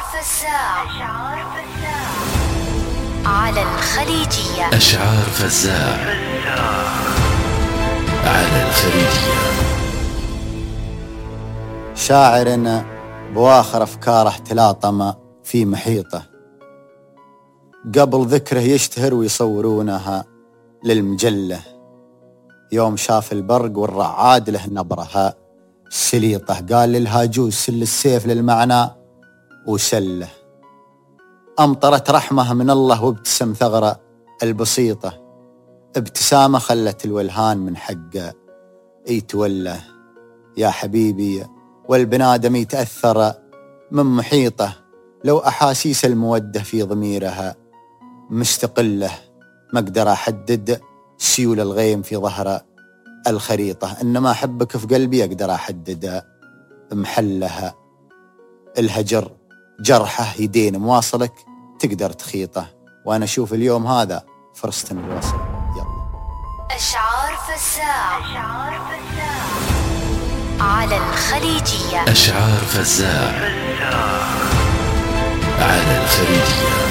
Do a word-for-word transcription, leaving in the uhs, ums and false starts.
فزاع على الخليجية. أشعار فزاع على الخليجية. شاعر بواخر أفكاره تلاطم في محيطه، قبل ذكره يشتهر ويصورونها للمجلة. يوم شاف البرق والرعاد له نبرها سليطة، قال للهاجوز سل السيف للمعنى وسله. أمطرت رحمة من الله وابتسم ثغرة البسيطة، ابتسامة خلت الولهان من حقه يتوله. يا حبيبي والبنادم يتأثر من محيطه، لو أحاسيس المودة في ضميرها مستقلة، ما أقدر أحدد سيول الغيم في ظهر الخريطة، إنما أحبك في قلبي أقدر أحدد محلها. الهجر جرحه يدين مواصلك تقدر تخيطه، وأنا أشوف اليوم هذا فرصة الوصل. يلا. أشعار فزاع على الخليجية. أشعار فزاع على الخليجية.